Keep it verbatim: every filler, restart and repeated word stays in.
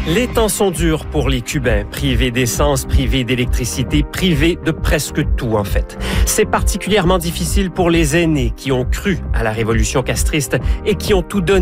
Les temps sont durs pour les Cubains, privés d'essence, privés d'électricité, privés de presque tout en fait. C'est particulièrement difficile pour les aînés qui ont cru à la révolution castriste et qui ont tout donné